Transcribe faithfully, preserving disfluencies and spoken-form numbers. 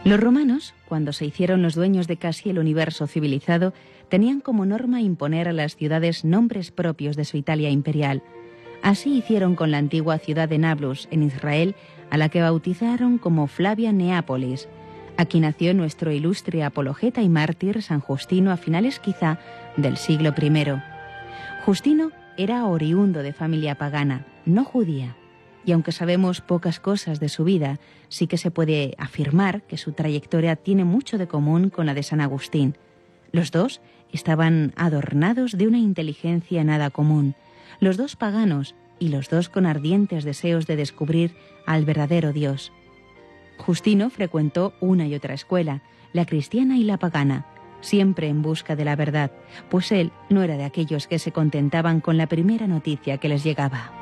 Los romanos, cuando se hicieron los dueños de casi el universo civilizado, tenían como norma imponer a las ciudades nombres propios de su Italia imperial. Así hicieron con la antigua ciudad de Nablus, en Israel, a la que bautizaron como Flavia Neápolis. Aquí nació nuestro ilustre apologeta y mártir San Justino a finales quizá del siglo primero. Justino era oriundo de familia pagana, no judía, y aunque sabemos pocas cosas de su vida, sí que se puede afirmar que su trayectoria tiene mucho de común con la de San Agustín. Los dos estaban adornados de una inteligencia nada común, los dos paganos y los dos con ardientes deseos de descubrir al verdadero Dios. Justino frecuentó una y otra escuela, la cristiana y la pagana, siempre en busca de la verdad, pues él no era de aquellos que se contentaban con la primera noticia que les llegaba.